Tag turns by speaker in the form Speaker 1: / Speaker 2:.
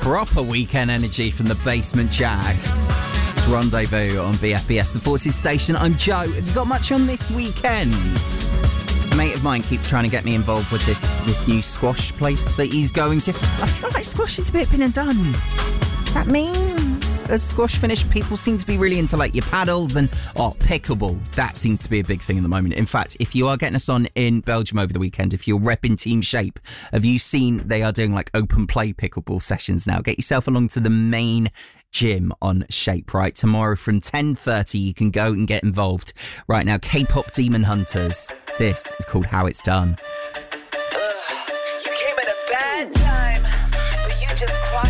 Speaker 1: Proper weekend energy from the Basement Jacks. It's Rendezvous on BFBS, the Forces station. I'm Joe. Have you got much on this weekend? A mate of mine keeps trying to get me involved with this new squash place that he's going to. I feel like squash is a bit been and done. Does that mean as squash finished, people seem to be really into like your paddles and pickleball. That seems to be a big thing at the moment. In fact, if you are getting us on in Belgium over the weekend, if you're repping Team Shape, have you seen they are doing like open play pickleball sessions now? Get yourself along to the main gym on Shape, right? Tomorrow from 10:30 you can go and get involved. Right now, K-pop Demon Hunters. This is called How It's Done.